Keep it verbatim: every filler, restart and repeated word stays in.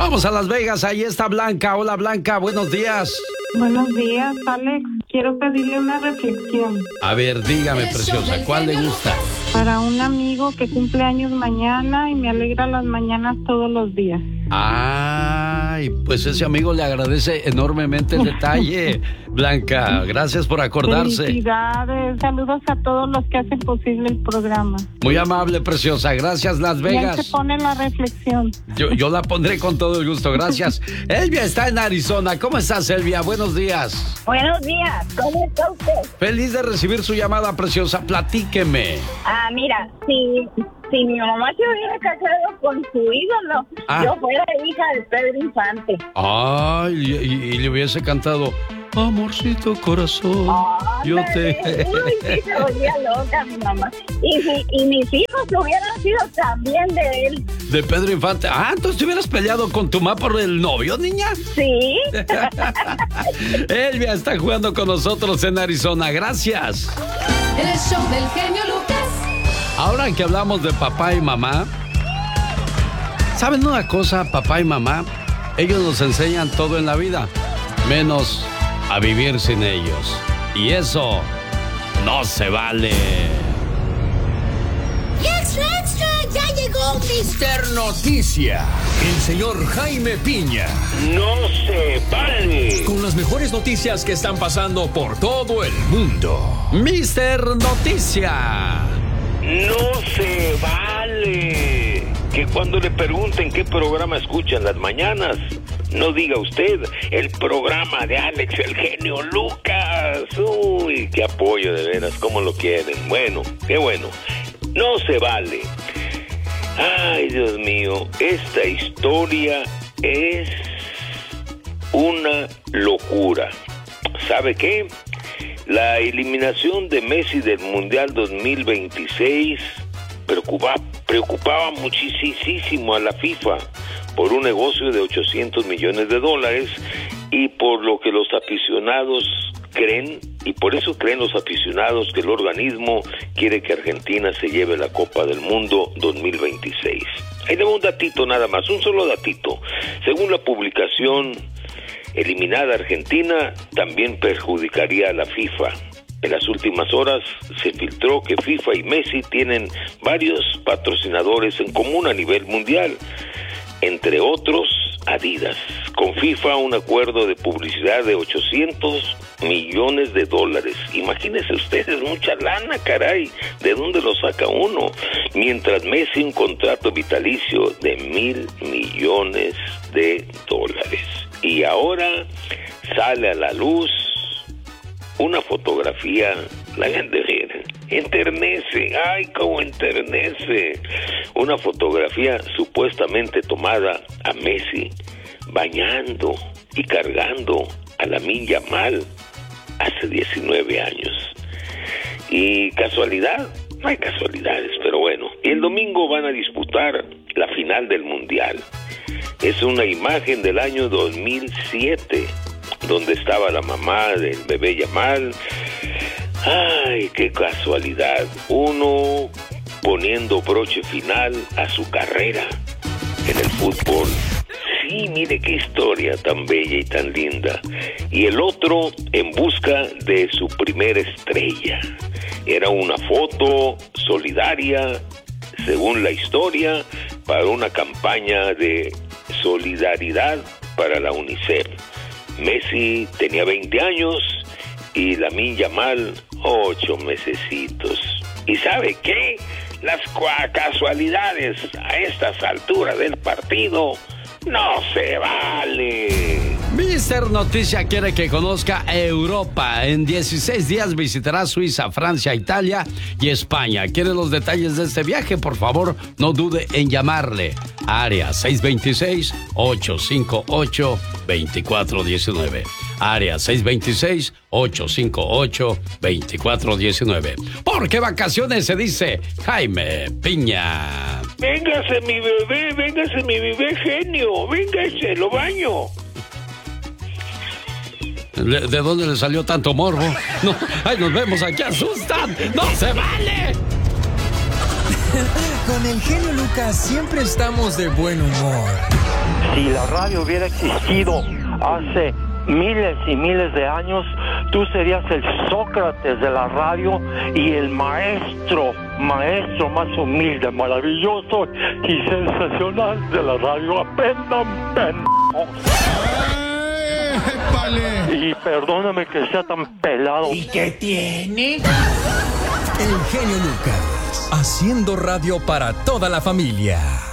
Vamos a Las Vegas, ahí está Blanca. Hola Blanca, buenos días. Buenos días, Alex. Quiero pedirle una reflexión. A ver, dígame, preciosa, ¿cuál le gusta? Para un amigo que cumple años mañana y me alegra las mañanas todos los días. Ay, pues ese amigo le agradece enormemente el detalle. Blanca, gracias por acordarse. Felicidades, saludos a todos los que hacen posible el programa. Muy amable, preciosa, gracias Las Vegas. ¿Quién se pone la reflexión? Yo, yo la pondré con todo el gusto, gracias. Elvia está en Arizona. ¿Cómo estás, Elvia? Buenos días. Buenos días, ¿cómo está usted? Feliz de recibir su llamada, preciosa, platíqueme. Ah, mira, si, si mi mamá se hubiera casado con su ídolo, ah. yo fuera hija de Pedro Infante. Ay, y, y, y le hubiese cantado, amorcito corazón, Ay, yo te... Uy, sí, se volvía loca mi mamá. Y, si, y mis hijos hubieran sido también de él. De Pedro Infante. Ah, entonces te hubieras peleado con tu mamá por el novio, niña. Sí. Elvia está jugando con nosotros en Arizona. Gracias. El show del genio Lucas. Ahora que hablamos de papá y mamá, ¿saben una cosa, papá y mamá? Ellos nos enseñan todo en la vida, menos a vivir sin ellos. Y eso no se vale. ¡Extra, extra! ¡Ya llegó mister Noticia! El señor Jaime Piña. ¡No se vale! Con las mejores noticias que están pasando por todo el mundo. mister Noticia. ¡No se vale! Que cuando le pregunten qué programa escucha en las mañanas, no diga usted el programa de Alex el genio Lucas. Uy, qué apoyo, de veras, cómo lo quieren. Bueno, qué bueno. No se vale. Ay, Dios mío, esta historia es una locura. ¿Sabe qué? La eliminación de Messi del Mundial dos mil veintiséis preocupaba, preocupaba muchísimo a la FIFA por un negocio de ochocientos millones de dólares y por lo que los aficionados creen, y por eso creen los aficionados que el organismo quiere que Argentina se lleve la Copa del Mundo dos mil veintiséis. Ahí le voy un datito nada más, un solo datito. Según la publicación, eliminada Argentina también perjudicaría a la FIFA. En las últimas horas se filtró que FIFA y Messi tienen varios patrocinadores en común a nivel mundial, entre otros Adidas. Con FIFA un acuerdo de publicidad de ochocientos millones de dólares. Imagínense ustedes, mucha lana, caray. ¿De dónde lo saca uno? Mientras Messi un contrato vitalicio de mil millones de dólares. Y ahora sale a la luz una fotografía, la gente enternece, ay, cómo enternece, una fotografía supuestamente tomada a Messi bañando y cargando a Lamine Yamal hace diecinueve años. Y casualidad, no hay casualidades, pero bueno, el domingo van a disputar la final del Mundial. Es una imagen del año dos mil siete, donde estaba la mamá del bebé Yamal. Ay, qué casualidad. Uno poniendo broche final a su carrera en el fútbol. Sí, mire qué historia tan bella y tan linda. Y el otro en busca de su primera estrella. Era una foto solidaria, según la historia, para una campaña de solidaridad para la UNICEF. Messi tenía veinte años y Lamine Yamal ocho mesecitos. ¿Y sabe qué? Las casualidades a estas alturas del partido no se vale. mister Noticia quiere que conozca Europa. En dieciséis días visitará Suiza, Francia, Italia y España. ¿Quiere los detalles de este viaje? Por favor, no dude en llamarle. Área seis dos seis, ocho cinco ocho, dos cuatro uno nueve. Área seis dos seis, ocho cinco ocho, dos cuatro uno nueve. Porque vacaciones se dice Jaime Piña. Véngase mi bebé, véngase mi bebé genio, véngase, lo baño. ¿De, ¿De dónde le salió tanto morbo? No, ay, nos vemos aquí, asustan. ¡No se vale! Con el genio Lucas siempre estamos de buen humor. Si la radio hubiera existido hace miles y miles de años, tú serías el Sócrates de la radio y el maestro, maestro más humilde, maravilloso y sensacional de la radio. Aprendan, pendejos. Y perdóname que sea tan pelado. ¿Y qué tiene? El genio Lucas, haciendo radio para toda la familia.